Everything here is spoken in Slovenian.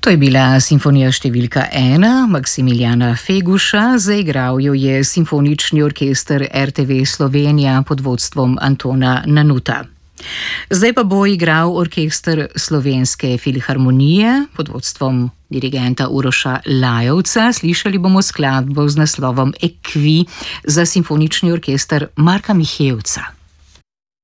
To je bila simfonija številka 1 Maksimiljana Feguša, zaigral jo je Simfonični orkester RTV Slovenija pod vodstvom Antona Nanuta. Zdaj pa bo igral orkester Slovenske filharmonije pod vodstvom dirigenta Uroša Lajovca. Slišali bomo skladbo z naslovom Ekvi za simfonični orkester Marka Mihevca.